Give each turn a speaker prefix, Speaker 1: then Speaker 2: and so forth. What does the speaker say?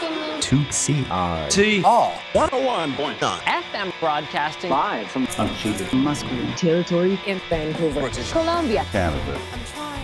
Speaker 1: listening
Speaker 2: to CR
Speaker 3: TR
Speaker 4: 101.9
Speaker 1: FM broadcasting
Speaker 5: live from
Speaker 2: unceded Musqueam
Speaker 5: territory
Speaker 1: in Vancouver,
Speaker 4: British
Speaker 1: Columbia,
Speaker 2: Canada.